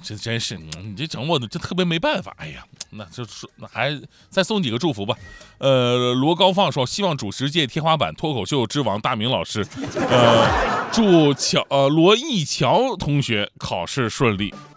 这真是你这整我的这特别没办法。哎呀，那还再送几个祝福吧。罗高放说希望主持界天花板脱口秀之王大明老师，祝罗艺乔同学考试顺利。